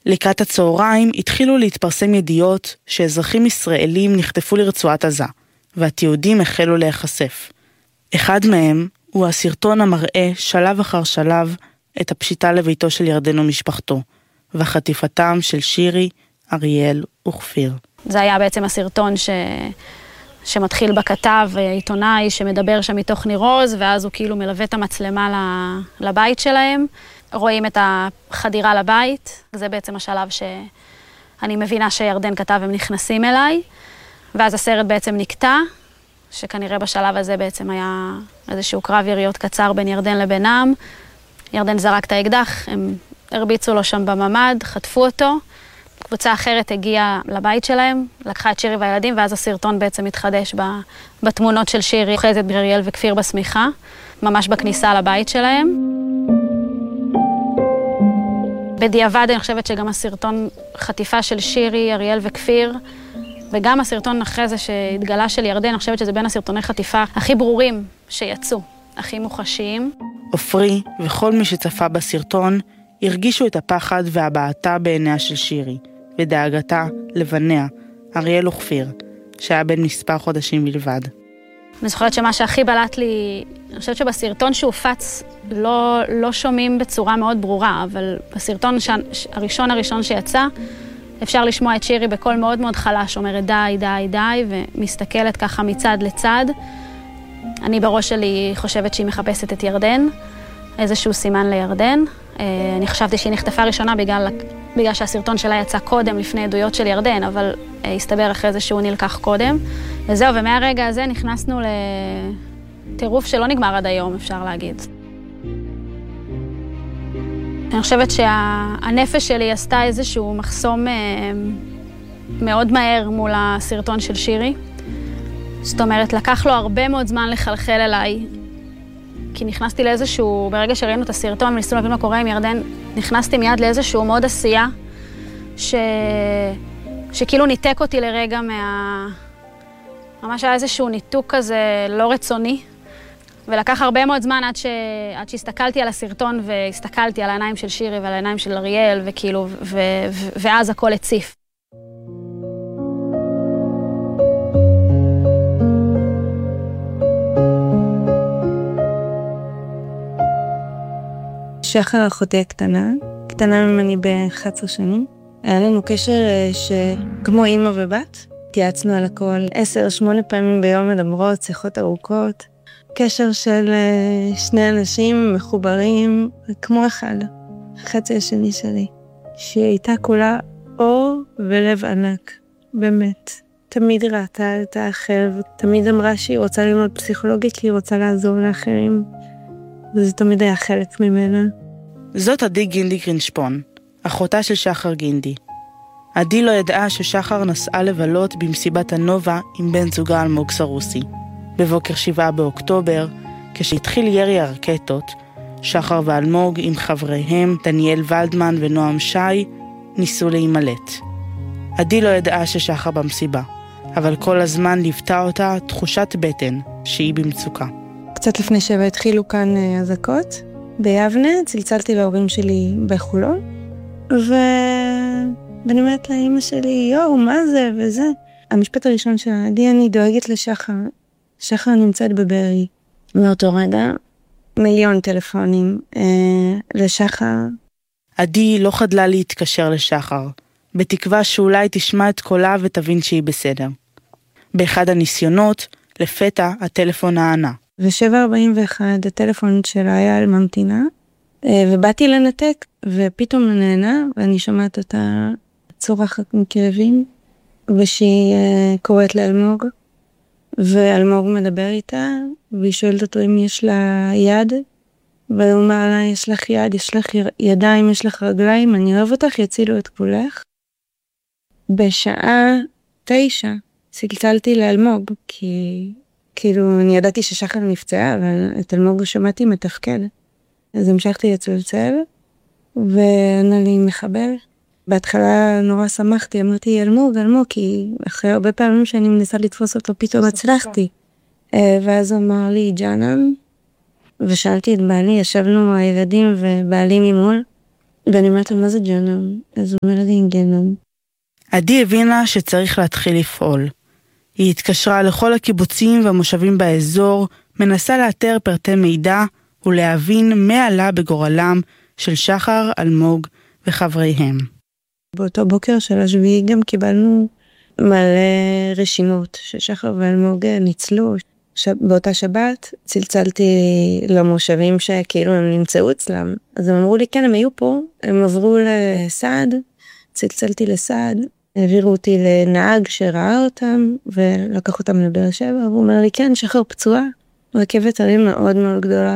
לקראת הצהריים התחילו להתפרסם ידיעות שאזרחים ישראלים נחטפו לרצועת עזה, והתיעודים החלו להיחשף. אחד מהם הוא הסרטון המראה שלב אחר שלב את הפשיטה לביתו של ירדן ומשפחתו, וחטיפתם של שירי, אריאל וכפיר. זה היה בעצם הסרטון שמתחיל בכתב עיתונאי שמדבר שם מתוך ניר עוז, ואז הוא כאילו מלווה את המצלמה לבית שלהם. רואים את החדירה לבית, זה בעצם השלב שאני מבינה שירדן כתב הם נכנסים אליי, ואז הסרט בעצם נקטע, שכנראה בשלב הזה בעצם היה איזשהו קרב יריות קצר בין ירדן לבינם. ירדן זרק את האקדח, הם הרביצו לו שם בממד, חטפו אותו. קבוצה אחרת הגיעה לבית שלהם, לקחה את שירי והילדים, ואז הסרטון בעצם התחדש בתמונות של שירי, אוחזת באריאל וכפיר בסמיכה, ממש בכניסה לבית שלהם. בדיעבד אני חושבת שגם הסרטון חטיפה של שירי, אריאל וכפיר, וגם הסרטון אחרי זה שהתגלה של ירדן, אני חושבת שזה בין הסרטוני חטיפה הכי ברורים שיצאו, הכי מוחשיים. עופרי וכל מי שצפה בסרטון הרגישו את הפחד והבעתה בעיניה של שירי, ודאגתה לבניה, אריאל וכפיר, שהיה בן מספר חודשים בלבד. אני זוכרת שמה שהכי בלט לי, אני חושבת שבסרטון שהופץ לא שומעים בצורה מאוד ברורה, אבל בסרטון הראשון שיצא, אפשר לשמוע את שירי בקול מאוד מאוד חלש, אומרת די, די, די, ומסתכלת ככה מצד לצד. אני בראש שלי חושבת שהיא מחפשת את ירדן, איזשהו סימן לירדן. אני חשבתי שהיא נחטפה ראשונה בגלל שהסרטון שלה יצא קודם לפני עדויות של ירדן, אבל הסתבר אחרי זה שהוא נלקח קודם. וזהו, ומהרגע הזה נכנסנו לטירוף שלא נגמר עד היום, אפשר להגיד. אני חושבת שהנפש שלי עשתה איזשהו מחסום מאוד מהר מול הסרטון של שירי. זאת אומרת, לקח לו הרבה מאוד זמן לחלחל אליי, כי נכנסתי לאיזשהו, ברגע שראינו את הסרטון וניסו להבין מה קורה עם ירדן, נכנסתי מיד לאיזשהו מאוד עשייה, שכאילו ניתק אותי לרגע ממש היה איזשהו ניתוק כזה לא רצוני, ולקח הרבה מאוד זמן עד שהסתכלתי על הסרטון והסתכלתי על העיניים של שירי ועל העיניים של אריאל, וכאילו, ואז הכל הציף. שחר אחותי קטנה ממני ב-11 שנים. היה לנו קשר שכמו אמא ובת, התייעצנו על הכל 10-8 פעמים ביום מדברות, שיחות ארוכות. קשר של שני אנשים מחוברים כמו אחד, החצי השני שלי, שהיא הייתה כולה אור ולב ענק, באמת. תמיד ראתה את האחר, ותמיד אמרה שהיא רוצה ללמוד פסיכולוגית, כי היא רוצה לעזור לאחרים. וזה תמיד היה חלק ממנה. זאת עדי גינדי גרינשפון, אחותה של שחר גינדי. עדי לא ידעה ששחר נסעה לבלות במסיבת הנובה עם בן זוגה אלמוג סרוסי. בבוקר 7 באוקטובר, כשהתחיל ירי הרקטות, שחר ואלמוג עם חבריהם, דניאל ולדמן ונועם שי, ניסו להימלט. עדי לא ידעה ששחר במסיבה, אבל כל הזמן ליוותה אותה תחושת בטן שהיא במצוקה. קצת לפני שבע התחילו כאן אזעקות, ביבנה, צלצלתי להורים שלי בחולון, ואני אומרת לאמא שלי, יואו, מה זה וזה? המשפט הראשון שלה, עדי, אני דואגת לשחר. שחר נמצאת בבארי. מאותו רגע, מיליון טלפונים לשחר. עדי לא חדלה להתקשר לשחר, בתקווה שאולי תשמע את קולה ותבין שהיא בסדר. באחד הניסיונות, לפתע הטלפון הענה. ו7:41 הטלפון שלה היה על ממתינה, ובאתי לנתק, ופתאום נהנה, ואני שומעת אותה צורחת מכאבים, ושהיא קוראת לאלמוג, ואלמוג מדבר איתה, והיא שואלת אותו אם יש לה יד, והוא אומר לה, יש לך יד, יש לך ידיים, יש לך רגליים, אני אוהב אותך, יצילו את כולך. בשעה 9 צלצלתי לאלמוג, כי כאילו אני ידעתי ששחר נפצעה, אבל את אלמוג שמעתי מתפקד. אז המשכתי לצלצל, וענה לי מחבל. בהתחלה נורא שמחתי, אמרתי אלמוג, כי אחרי הרבה פעמים שאני מנסה לתפוס אותו, פתאום הצלחתי. ואז אמר לי ג'אנם, ושאלתי את בעלי, ישבנו הילדים ובעלי ממול, ואני אומרת לו, מה זה ג'נום? אז הוא אומר לי, גנום. עדי הבינה שצריך להתחיל לפעול. היא התקשרה לכל הקיבוצים והמושבים באזור, מנסה לאתר פרטי מידע ולהבין מה עלה בגורלם של שחר, אלמוג וחבריהם. באותו בוקר של השביעי גם קיבלנו מלא רשימות ששחר ואלמוג ניצלו. באותה שבת צלצלתי למושבים שכאילו הם נמצאו אצלם. אז הם אמרו לי, כן, הם היו פה, הם עברו לסעד, צלצלתי לסעד, העבירו אותי לנהג שראה אותם, ולקח אותם לבאר שבע, והוא אומר לי, כן, שחר פצועה, רכבת הרים מאוד מאוד גדולה.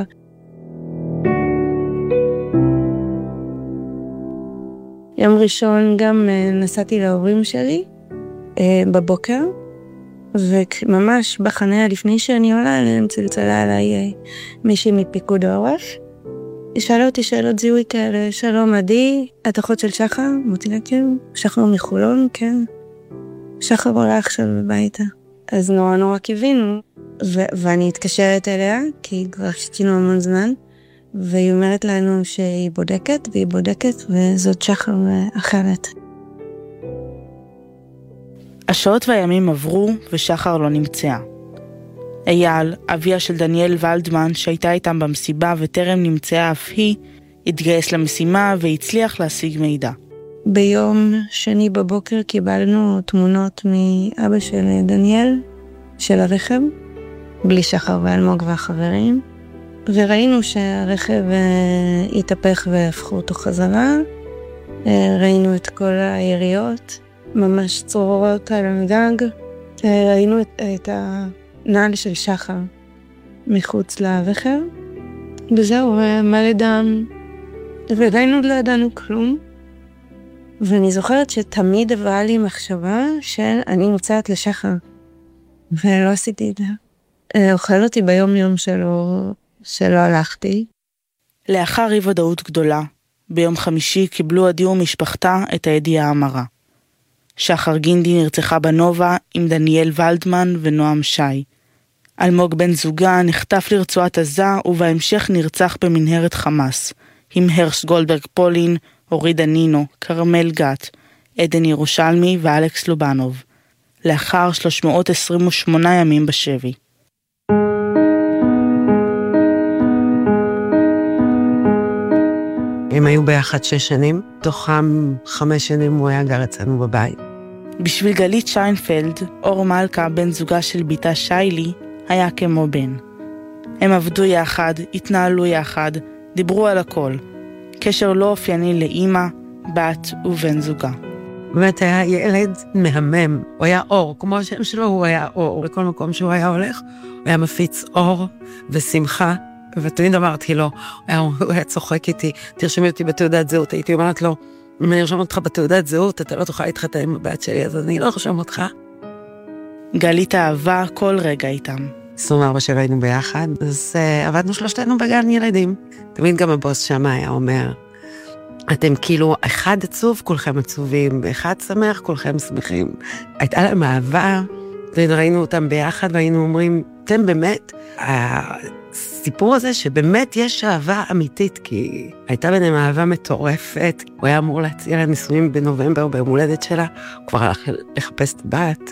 יום ראשון גם נסעתי להורים שלי בבוקר, וממש בחניה לפני שאני עולה אליהם צלצלה עליי מישהי מפיקוד העורף. היא שאלה אותי שאלות זיהוי כאלה, שלום עדי, את אחות של שחר? אמרתי לה כן, שחר מחולון, כן. שחר עולה עכשיו בביתה. אז נורא קיווינו, ואני התקשרת אליה, כי כבר שתינו המון זמן, והיא אומרת לנו שהיא בודקת, והיא בודקת, וזאת שחר אחרת. השעות והימים עברו, ושחר לא נמצאה. אייל, אביה של דניאל ולדמן, שהייתה איתם במסיבה וטרם נמצאה אף היא, התגייס למשימה והצליח להשיג מידע. ביום שני בבוקר קיבלנו תמונות מאבא של דניאל, של הרכב, בלי שחר ואלמוג והחברים, וראינו שהרכב התהפך והפכו אותו חזרה. ראינו את כל היריות, ממש צרורות על הגג. ראינו את הנעל של שחר מחוץ לרכב, וזהו, מלא דם, ועדיין עוד לא ידענו כלום. ואני זוכרת שתמיד עברה לי מחשבה של אני מוצאת לשחר, ולא עשיתי את זה. אוכל אותי ביום יום שלא הלכתי. לאחר אי ודאות גדולה, ביום חמישי קיבלו עדי ומשפחתה את הידיעה המרה. שחר גינדי נרצחה בנובה עם דניאל ולדמן ונועם שי. אלמוג בן זוגה נחטף לרצועת עזה ובהמשך נרצח במנהרת חמאס, עם הרש גולדברג פולין, אורי דנינו, קרמל גת, עדן ירושלמי ואלכס לובנוב. לאחר 328 ימים בשבי. הם היו ביחד 6 שנים, תוכם 5 שנים הוא היה גר אצלנו בבית. בשביל גלית שיינפלד, אור מלכה, בן זוגה של ביתה שיילי, היה כמו בן. הם עבדו יחד, התנהלו יחד, דיברו על הכל. קשר לא אופייני לאמא, בת ובן זוגה. באמת היה ילד מהמם, הוא היה אור, כמו השם שלו הוא היה אור. לכל מקום שהוא היה הולך, הוא היה מפיץ אור ושמחה. ותמיד אמרתי לו, הוא היה צוחק איתי, תרשמי אותי בתעודת זהות, הייתי אומרת לו, אם אני ארשום אותך בתעודת זהות, אתה לא תוכל להתחתן עם הבת שלי, אז אני לא ארשום אותך. גלית אהבה כל רגע איתם. 24 שהיינו ביחד, אז עבדנו 3 בגן ילדים. תמיד גם הבוס שם היה אומר, אתם כאילו אחד עצוב, כולכם עצובים, אחד שמח, כולכם שמחים. הייתה להם אהבה, וראינו אותם ביחד, והיינו אומרים, אתם באמת, הסיפור הזה שבאמת יש אהבה אמיתית, כי הייתה ביניהם אהבה מטורפת, הוא היה אמור להציע לנישואים בנובמבר, ביום הולדת שלה, הוא כבר הלך לחפש את בת.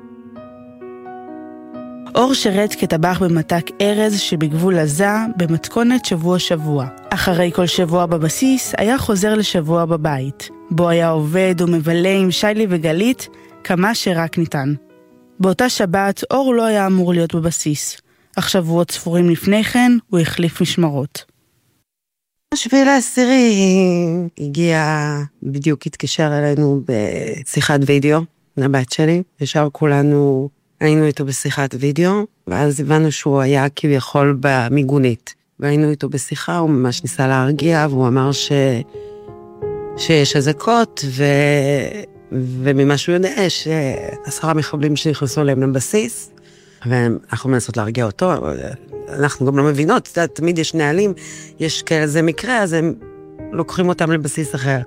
אור שרת כטבח במתק ארז שבגבול עזה במתכונת שבוע. אחרי כל שבוע בבסיס היה חוזר לשבוע בבית, בו היה עובד ומבלה עם שיילי וגלית כמה שרק ניתן. באותה שבת אור לא היה אמור להיות בבסיס, אך שבועות ספורים לפני כן הוא החליף משמרות. 7/10 הגיע, בדיוק התקשר אלינו בשיחת וידאו לבת שלי, ישר כולנו היינו איתו בשיחת וידאו, ואז הבנו שהוא היה כביכול במיגונית. והיינו איתו בשיחה, הוא ממש ניסה להרגיע, והוא אמר שיש אזעקות, וממה שהוא יודע, ש10 מחבלים שנכנסו אליהם לבסיס, ואנחנו מנסות להרגיע אותו, אנחנו גם לא מבינות, תמיד יש נהלים, יש כזה מקרה, אז הם לוקחים אותם לבסיס אחר.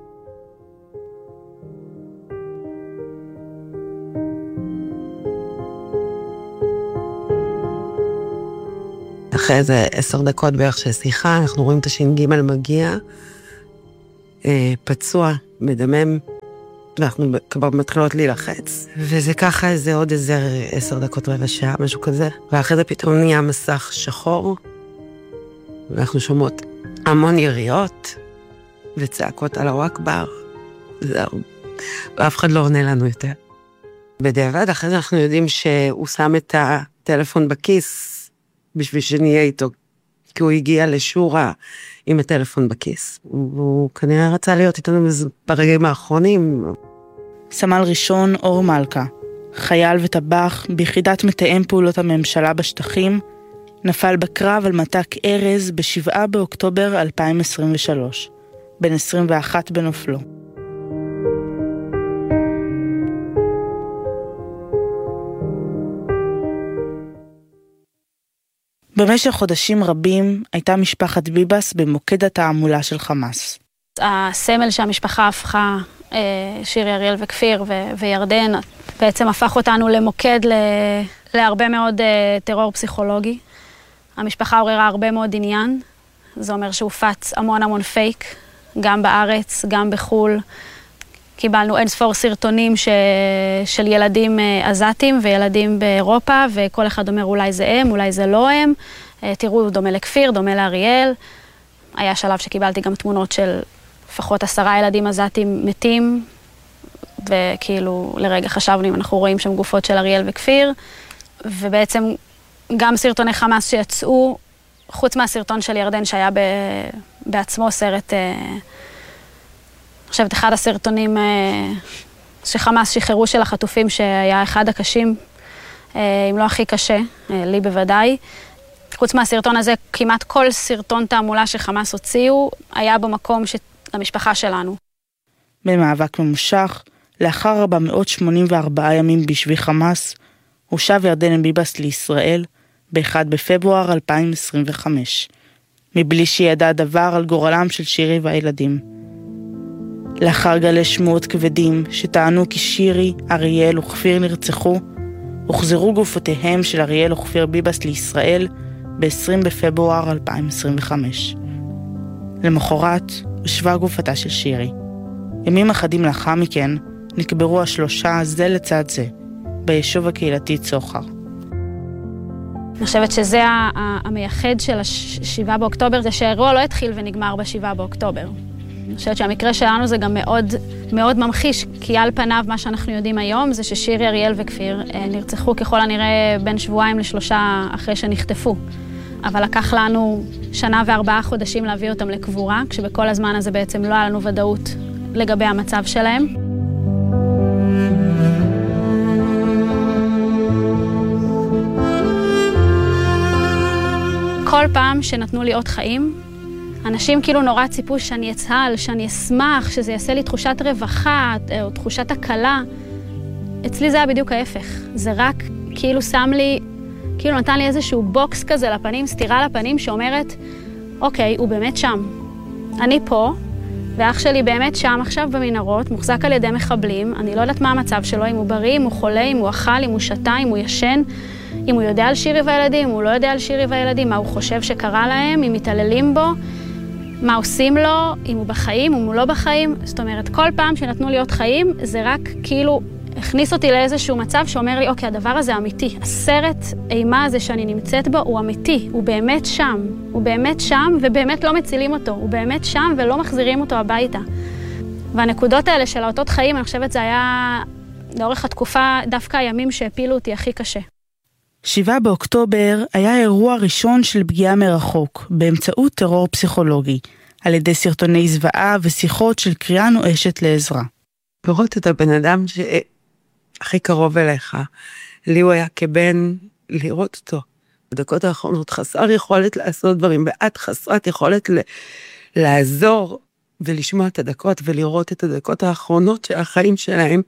אחרי איזה 10 דקות בערך של שיחה, אנחנו רואים את הש"ג מגיע, פצוע, מדמם, ואנחנו כבר מתחילות להילחץ, וזה ככה זה עוד איזה 10 דקות רבע שעה, משהו כזה, ואחרי זה פתאום נהיה מסך שחור, ואנחנו שומעות המון יריות, וצעקות על הוואקבר, זהו, ואף אחד לא עונה לנו יותר. בדיעבד, אחרי זה אנחנו יודעים שהוא שם את הטלפון בכיס, בשביל שנהיה איתו, כי הוא הגיע לשורה עם הטלפון בכיס. הוא כנראה רצה להיות איתנו ברגעים האחרונים. סמל ראשון אור מלכה, חייל וטבח ביחידת מתאם פעולות הממשלה בשטחים, נפל בקרב על מתק ארז ב7 באוקטובר 2023, בן 21 בנופלו. במשך חודשים רבים הייתה משפחת ביבס במוקד התעמולה של חמאס. הסמל שהמשפחה הפכה, שירי אריאל וכפיר וירדן, בעצם הפך אותנו למוקד להרבה מאוד טרור פסיכולוגי. המשפחה עוררה הרבה מאוד עניין, זה אומר שהופץ המון פייק, גם בארץ, גם בחול. קיבלנו אין ספור סרטונים של ילדים עזתים וילדים באירופה, וכל אחד אומר אולי זה הם, אולי זה לא הם. תראו, דומה לכפיר, דומה לאריאל. היה שלב שקיבלתי גם תמונות של לפחות 10 ילדים עזתים מתים, וכאילו לרגע חשבנו אם אנחנו רואים שם גופות של אריאל וכפיר, ובעצם גם סרטוני חמאס שיצאו, חוץ מהסרטון של ירדן שהיה בעצמו סרט, אני חושבת אחד הסרטונים שחמאס שחררו של החטופים שהיה אחד הקשים, אם לא הכי קשה, לי בוודאי. חוץ מהסרטון הזה, כמעט כל סרטון תעמולה שחמאס הוציאו, היה במקום למשפחה שלנו. במאבק ממושך, לאחר 484 ימים בשבי חמאס, הושב ירדן ביבס לישראל ב-1 בפברואר 2025, מבלי שידע דבר על גורלם של שירי והילדים. לאחר גלי שמועות כבדים שטענו כי שירי, אריאל וכפיר נרצחו, הוחזרו גופותיהם של אריאל וכפיר ביבס לישראל ב-20 בפברואר 2025. למחרת הושבה גופתה של שירי. ימים אחדים לאחר מכן נקברו השלושה זה לצד זה, ביישוב הקהילתי צוחר. אני חושבת שזה המייחד של 7 באוקטובר, זה שהאירוע לא התחיל ונגמר ב7 באוקטובר. אני חושבת שהמקרה שלנו זה גם מאוד, מאוד ממחיש, כי על פניו מה שאנחנו יודעים היום זה ששירי, אריאל וכפיר נרצחו ככל הנראה בין 2 ל3 אחרי שנחטפו. אבל לקח לנו 1 ו4 חודשים להביא אותם לקבורה, כשבכל הזמן הזה בעצם לא היה לנו ודאות לגבי המצב שלהם. כל פעם שנתנו לי עוד חיים, אנשים כאילו נורא ציפו שאני אצהל, שאני אשמח, שזה יעשה לי תחושת רווחה או תחושת הקלה. אצלי זה היה בדיוק ההפך. זה רק כאילו שם לי, כאילו נתן לי איזשהו בוקס כזה לפנים, סתירה לפנים שאומרת, אוקיי, הוא באמת שם. אני פה, ואח שלי באמת שם עכשיו במנהרות, מוחזק על ידי מחבלים, אני לא יודעת מה המצב שלו, אם הוא בריא, אם הוא חולה, אם הוא אכל, אם הוא שתה, אם הוא ישן, אם הוא יודע על שירי והילדים, אם הוא לא יודע על שירי והילדים, מה הוא חושב שקרה להם, אם מתעללים בו, מה עושים לו, אם הוא בחיים, אם הוא לא בחיים. זאת אומרת, כל פעם שנתנו לי עוד חיים, זה רק כאילו הכניס אותי לאיזשהו מצב שאומר לי, אוקיי, הדבר הזה אמיתי. הסרט אימה הזה שאני נמצאת בו הוא אמיתי, הוא באמת שם. הוא באמת שם ובאמת לא מצילים אותו. הוא באמת שם ולא מחזירים אותו הביתה. והנקודות האלה של האותות חיים, אני חושבת זה היה לאורך התקופה דווקא הימים שהפילו אותי הכי קשה. 7 באוקטובר היה האירוע הראשון של פגיעה מרחוק, באמצעות טרור פסיכולוגי, על ידי סרטוני זוועה ושיחות של קריאה נואשת לעזרה. לראות את הבן אדם שהכי קרוב אליך, לי הוא היה כבן לראות אותו. בדקות האחרונות חסר יכולת לעשות דברים, ואת חסרת יכולת לעזור ולשמוע את הדקות ולראות את הדקות האחרונות של החיים שלהם.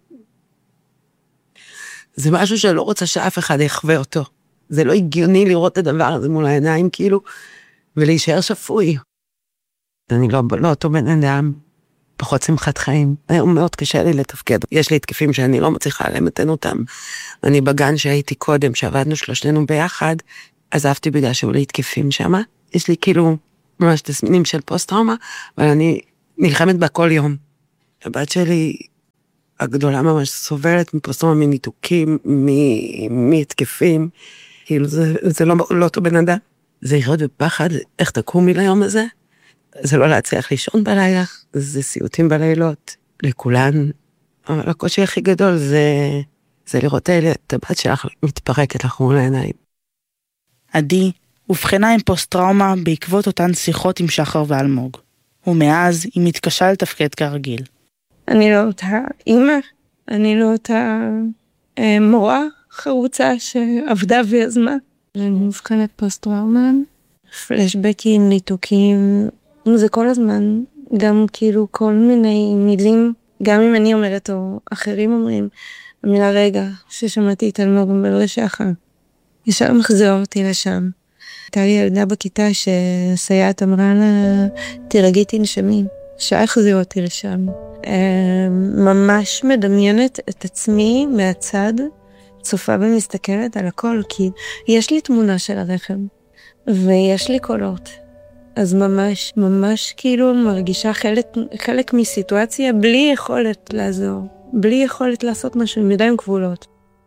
זה משהו שלא רוצה שאף אחד יחווה אותו. זה לא הגיוני לראות את הדבר הזה מול העיניים, כאילו, ולהישאר שפוי. אני לא אותו בן אדם, פחות שמחת חיים. היום מאוד קשה לי לתפקד. יש לי התקפים שאני לא מצליחה למתן אותם. אני בגן שהייתי קודם, שעבדנו שלושתנו ביחד, עזבתי בגלל שהיו לי התקפים שם. יש לי כאילו ממש תסמינים של פוסט-טראומה, אבל אני נלחמת בה כל יום. הבת שלי הגדולה ממש סובלת מפוסט-טראומה, מניתוקים, מהתקפים, כאילו זה לא אותו בן אדם. זה ירד בפחד, איך תקומי ליום הזה? זה לא להצליח לישון בלילה, זה סיוטים בלילות, לכולן. אבל הקושי הכי גדול זה לראות את הבת שלך מתפרקת לך מול העיניים. עדי הובחנה עם פוסט-טראומה בעקבות אותן שיחות עם שחר ואלמוג, ומאז היא מתקשה לתפקד כרגיל. אני לא אותה אימא, אני לא אותה מורה חרוצה שעבדה ויזמה. אני מבחנת פוסט-טראומה, פלשבקים, ניתוקים, זה כל הזמן, גם כאילו כל מיני מילים, גם אם אני אומרת או אחרים אומרים, המילה רגע ששמעתי את אלמוג ולא שחר, ישר מחזיר אותי לשם. הייתה לי ילדה בכיתה שסייעת אמרה לה, תירגעי תנשמי, שהחזיר אותי לשם. ממש מדמיינת את עצמי מהצד, צופה ומסתכלת על הכל, כי יש לי תמונה של הרחם, ויש לי קולות. אז ממש כאילו מרגישה חלק מסיטואציה בלי יכולת לעזור, בלי יכולת לעשות משהו, עם ידיים כבולות.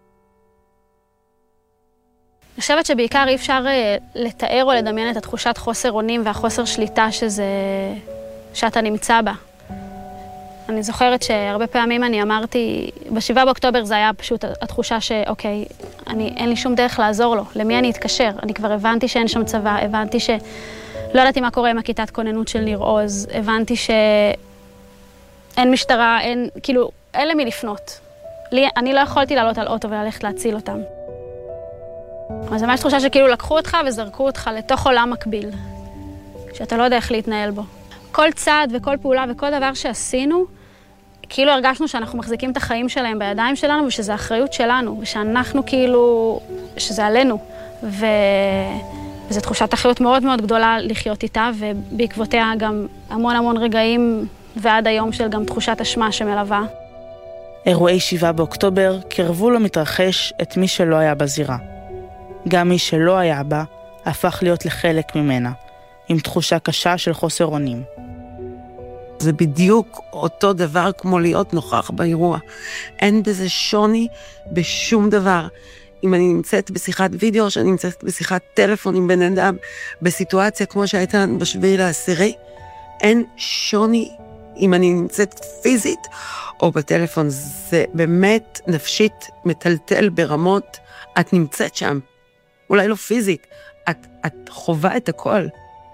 אני חושבת שבעיקר אי אפשר לתאר או לדמיין את התחושת חוסר אונים והחוסר שליטה שאתה נמצא בה. אני זוכרת שהרבה פעמים אני אמרתי, ב7 באוקטובר זה היה פשוט התחושה שאוקיי, אין לי שום דרך לעזור לו, למי אני אתקשר? אני כבר הבנתי שאין שם צבא, הבנתי לא ידעתי מה קורה עם הכיתת כוננות של ניר עוז, הבנתי שאין משטרה, אין למי לפנות. אני לא יכולתי לעלות על אוטו וללכת להציל אותם. אז זה ממש תחושה שכאילו לקחו אותך וזרקו אותך לתוך עולם מקביל, שאתה לא יודע איך להתנהל בו. כל צעד וכל פעולה וכל דבר שעשינו, כאילו הרגשנו שאנחנו מחזיקים את החיים שלהם בידיים שלנו, ושזה אחריות שלנו, ושאנחנו כאילו, שזה עלינו. וזו תחושת אחריות מאוד מאוד גדולה לחיות איתה, ובעקבותיה גם המון רגעים, ועד היום של גם תחושת אשמה שמלווה. אירועי 7 באוקטובר קרבו לו מתרחש את מי שלא היה בזירה. גם מי שלא היה בה, הפך להיות לחלק ממנה, עם תחושה קשה של חוסר אונים. זה בדיוק אותו דבר כמו להיות נוכח באירוע. אין בזה שוני בשום דבר. אם אני נמצאת בשיחת וידאו, שאני נמצאת בשיחת טלפון עם בן אדם, בסיטואציה כמו שהייתה ב7/10, אין שוני אם אני נמצאת פיזית או בטלפון. זה באמת נפשית מטלטל ברמות. את נמצאת שם. אולי לא פיזית. את חובה את הכל.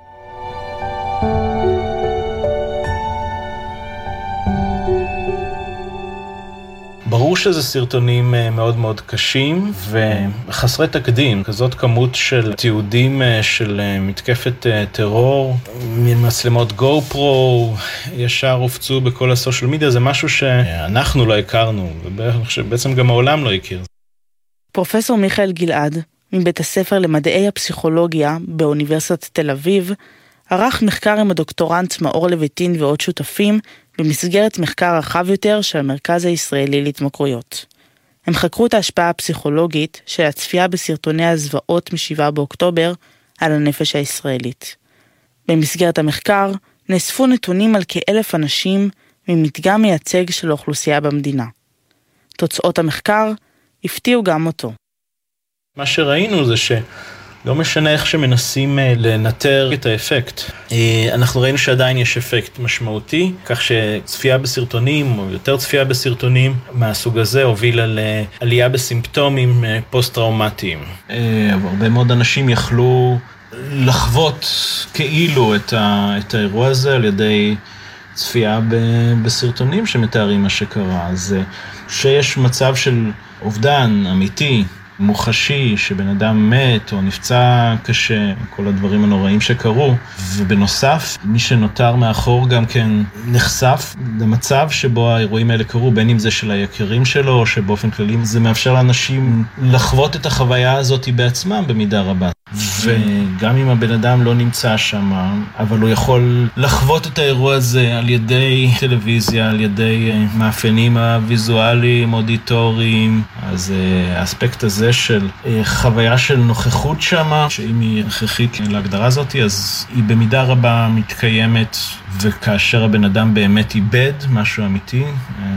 ברור שזה סרטונים מאוד מאוד קשים וחסרי תקדים. כזאת כמות של תיעודים של מתקפת טרור, מצלמות גו פרו, ישר הופצו בכל הסושיאל מדיה, זה משהו שאנחנו לא הכרנו, ובעצם גם העולם לא הכיר. פרופסור מיכאל גלעד, מבית הספר למדעי הפסיכולוגיה באוניברסיטת תל אביב, ערך מחקר עם הדוקטורנט מאור לויטין ועוד שותפים, במסגרת מחקר רחב יותר של המרכז הישראלי להתמכרויות. הם חקרו את ההשפעה הפסיכולוגית של הצפייה בסרטוני הזוועות מ7 באוקטובר על הנפש הישראלית. במסגרת המחקר נאספו נתונים על כ1,000 אנשים ממדגם מייצג של האוכלוסייה במדינה. תוצאות המחקר הפתיעו גם אותו. מה שראינו זה לא משנה איך שמנסים לנטר את האפקט. אנחנו ראינו שעדיין יש אפקט משמעותי, כך שצפייה בסרטונים, או יותר צפייה בסרטונים מהסוג הזה, הובילה לעלייה בסימפטומים פוסט-טראומטיים. הרבה מאוד אנשים יכלו לחוות כאילו את האירוע הזה על ידי צפייה בסרטונים שמתארים מה שקרה. אז שיש מצב של אובדן אמיתי, מוחשי, שבן אדם מת או נפצע קשה, כל הדברים הנוראים שקרו. ובנוסף, מי שנותר מאחור גם כן נחשף למצב שבו האירועים האלה קרו, בין אם זה של היקירים שלו, או שבאופן כללי זה מאפשר לאנשים לחוות את החוויה הזאת בעצמם במידה רבה. וגם אם הבן אדם לא נמצא שם, אבל הוא יכול לחוות את האירוע הזה על ידי טלוויזיה, על ידי מאפיינים הוויזואליים, אודיטוריים, אז האספקט הזה של חוויה של נוכחות שם, שאם היא הכרחית להגדרה הזאת, אז היא במידה רבה מתקיימת, וכאשר הבן אדם באמת איבד משהו אמיתי,